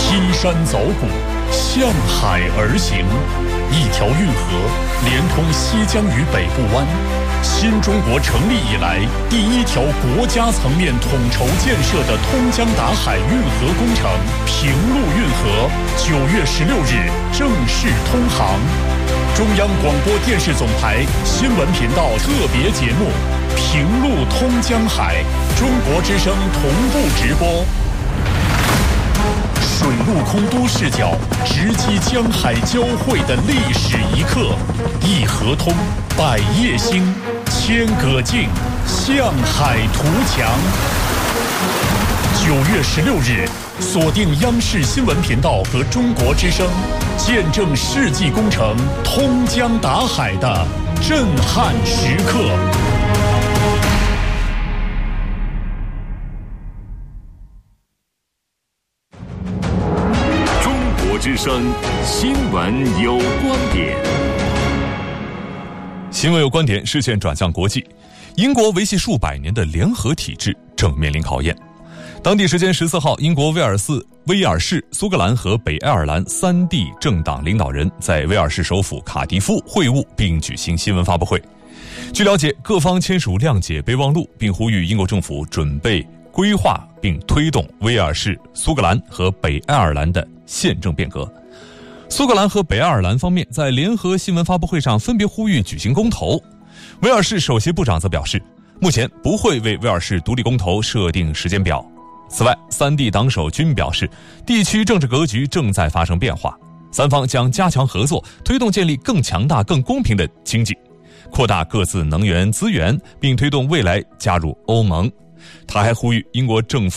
劈山凿谷，向海而行。一条运河连通西江与北部湾，新中国成立以来第一条国家层面统筹建设的通江达海运河工程平陆运河9月16日正式通航。中央广播电视总台新闻频道特别节目《平陆通江海》，中国之声同步直播。水陆空都视角直击江海交汇的历史一刻，一河通，百业兴，千舸竞，向海图强。9月16日，锁定央视新闻频道和中国之声，见证世纪工程通江达海的震撼时刻。 之声新闻有观点， 新闻有观点，视线转向国际。英国维系数百年的联合体制正面临考验。当地时间14号，英国威尔士、苏格兰和北爱尔兰3地政党领导人在威尔士首府卡迪夫会晤并举行新闻发布会。据了解，各方签署谅解备忘录，并呼吁英国政府准备规划并推动威尔士、苏格兰和北爱尔兰的宪政变革。苏格兰和北爱尔兰方面在联合新闻发布会上分别呼吁举行公投。威尔士首席部长则表示，目前不会为威尔士独立公投设定时间表。此外，3地党首均表示，地区政治格局正在发生变化，三方将加强合作，推动建立更强大、更公平的经济，扩大各自能源资源，并推动未来加入欧盟。他还呼吁英国政府